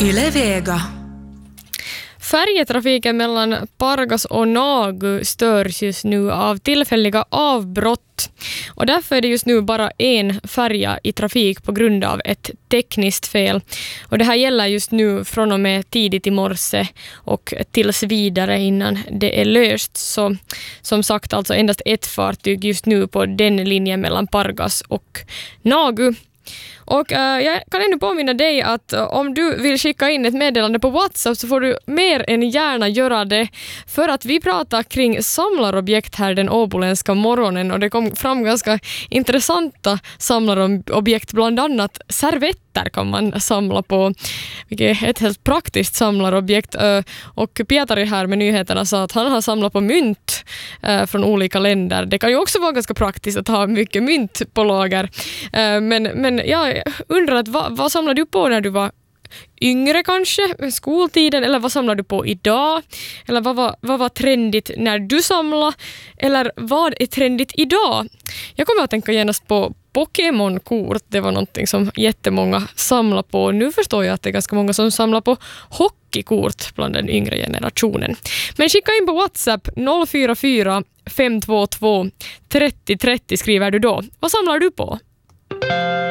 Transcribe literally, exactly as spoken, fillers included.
Yle Vega. Färjetrafiken mellan Pargas och Nagu störs just nu av tillfälliga avbrott. Och därför är det just nu bara en färja i trafik på grund av ett tekniskt fel. Och det här gäller just nu från och med tidigt i morse och tills vidare innan det är löst. Så som sagt alltså endast ett fartyg just nu på den linjen mellan Pargas och Nagu. Och äh, jag kan ändå påminna dig att äh, om du vill skicka in ett meddelande på WhatsApp så får du mer än gärna göra det, för att vi pratar kring samlarobjekt här den åboländska morgonen, och det kom fram ganska intressanta samlarobjekt, bland annat servetter kan man samla på, vilket är ett helt praktiskt samlarobjekt. Äh, och Pietari här med nyheterna sa att han har samlat på mynt äh, från olika länder. Det kan ju också vara ganska praktiskt att ha mycket mynt på lager, äh, men, men ja, jag undrar att vad, vad samlade du på när du var yngre kanske, skoltiden, eller vad samlade du på idag? Eller vad var, vad var trendigt när du samlade? Eller vad är trendigt idag? Jag kommer att tänka genast på Pokémon-kort. Det var någonting som jättemånga samlar på. Nu förstår jag att det är ganska många som samlar på hockeykort bland den yngre generationen. Men skicka in på WhatsApp noll fyra fyra fem två två tre noll tre noll skriver du då. Vad samlar du på?